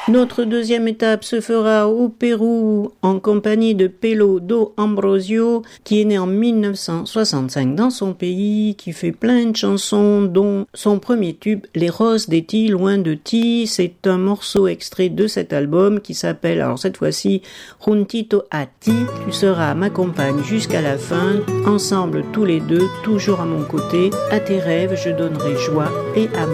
Notre deuxième étape se fera au Pérou en compagnie de Pelo do Ambrosio, qui est né en 1965 dans son pays, qui fait plein de chansons, dont son premier tube, Les Roses des Ti, loin de Ti. C'est un morceau extrait de cet album qui s'appelle, alors cette fois-ci, Juntito a Ti. Tu seras ma compagne jusqu'à la fin, ensemble tous les deux, toujours à mon côté. À tes rêves, je donnerai joie et amour.